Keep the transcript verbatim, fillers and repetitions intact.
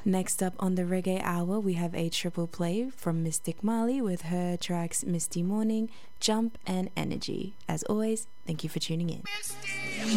Next up on the Reggae Hour, we have a triple play from Mystic Marley with her tracks Misty Morning, Jump and Energy. As always, thank you for tuning in.